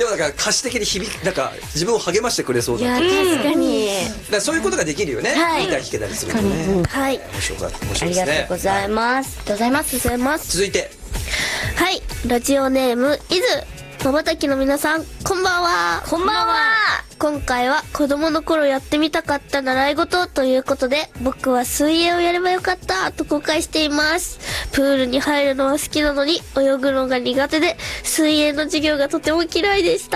なんか歌詞的になんか自分を励ましてくれそうだ。 いや確かに。 だからそういうことができるよね。 はいギター弾けたりするとね。 はい。 面白いあですりがとうね。 ございます。ありがとうございます。ございます。 続いてはい、ラジオネームいずまばたきの皆さん、こんばんは。 こんばんは。 今回は子供の頃やってみたかった習い事ということで、僕は水泳をやればよかったと後悔しています。プールに入るのは好きなのに泳ぐのが苦手で、水泳の授業がとても嫌いでした。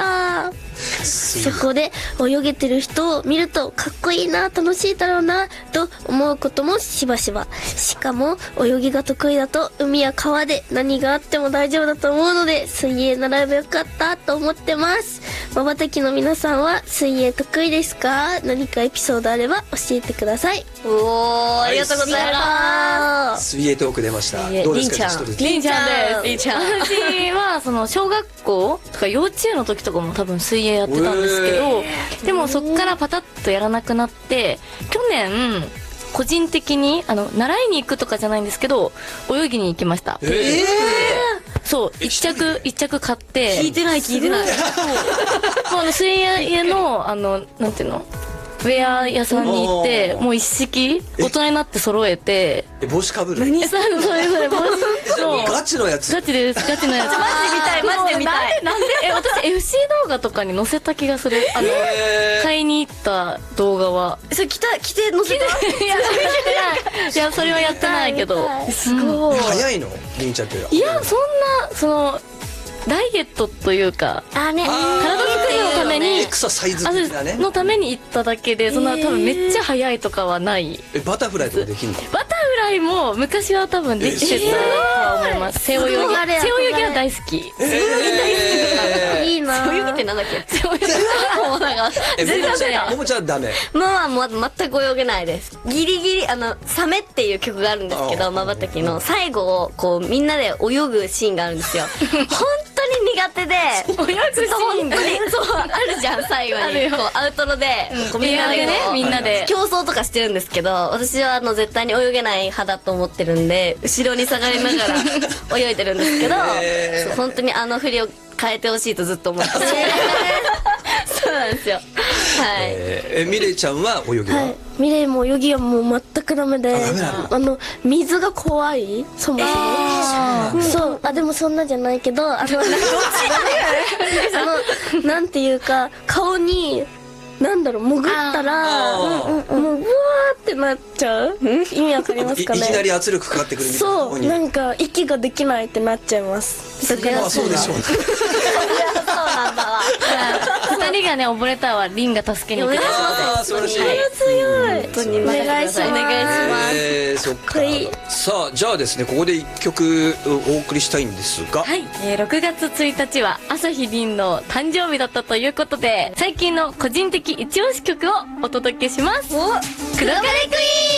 そこで泳げてる人を見るとかっこいいな、楽しいだろうなと思うこともしばしば。しかも泳ぎが得意だと海や川で何があっても大丈夫だと思うので、水泳習えばよかったと思ってます。まばたきの皆さんは水泳得意ですか？何かエピソードあれば教えてください。 おー、ありがとうございま水泳トーク出ました。 水泳どうですか？ りんちゃんちょっとりんちゃんです。りんちゃん。私はその小学校とか幼稚園の時とかも多分水泳やってたんですけど、でもそっからパタッとやらなくなって、去年個人的に習いに行くとかじゃないんですけど、泳ぎに行きました。そう、一着買って。 聞いてない。 もう水泳のなんていうの、ウェア屋さんに行って、もう一式大人になって揃えて。 帽子かぶる。 それ帽子。 ガチのやつ。 ガチです、ガチのやつ。 マジで見たい。 なんで私 FC 動画とかに載せた気がする。買いに行った動画は。 それ着て載せた？ いや、それはやってないけど。 すごい。 早いのりんちゃんって。 いや、そんな、ダイエットというか、 あね、 体作りのために、 エクササイズ的なね。 のために行っただけで、そんな多分めっちゃ早いとかはない。 バタフライとかできるの？ バタフライも昔は多分できてたとは思います。背泳ぎ。背泳ぎは大好き。 いいな。 泳ぎってなんだっけ？ 背泳ぎ。もうなんか、 ももちゃんダメ。 ママも全く泳げないです。ギリギリサメっていう曲があるんですけど、まばたきの最後をこうみんなで泳ぐシーンがあるんですよ。本当に苦手で、 泳ぐシーンでそうあるじゃん、最後にこうアウトロでこうみんなでね、みんなで競争とかしてるんですけど、私は絶対に泳げない派だと思ってるんで、後ろに下がりながら泳いでるんですけど、そう本当に振りを変えてほしいとずっと思ってます。そうなんですよ。はい。 ミレイちゃんは泳ぎは？ はい、ミレイも泳ぎはもう全くダメで、水が怖い、そもそも。そう、でもそんなじゃないけど、なんていうか、顔に、なんだろう、潜ったら、もう、ブワーってなっちゃう？意味わかりますかね？ いきなり圧力かかってくるみたいな。 そう、なんか、息ができないってなっちゃいます。だから、 そうでしょう。 そうなんだわ。 二人がね、溺れたはリンが助けに行ってああ、素晴らしい。 強い。 本当にお願いします。お願いします。 そっか。さあ、じゃあですね、ここで一曲お送りしたいんですが。 はい、6月1日は朝日凛の誕生日だったということで、最近の個人的一押し曲をお届けします。 黒金クイーン。